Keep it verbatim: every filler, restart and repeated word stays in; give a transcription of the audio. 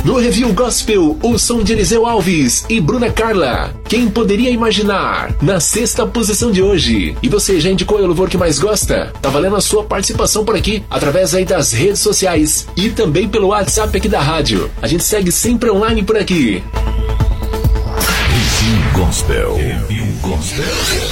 No Review Gospel, o som de Eliseu Alves e Bruna Carla. Quem poderia imaginar? Na sexta posição de hoje. E você já indicou o louvor que mais gosta? Tá valendo a sua participação por aqui, através aí das redes sociais e também pelo WhatsApp aqui da rádio. A gente segue sempre online por aqui. Review Gospel. Review Gospel.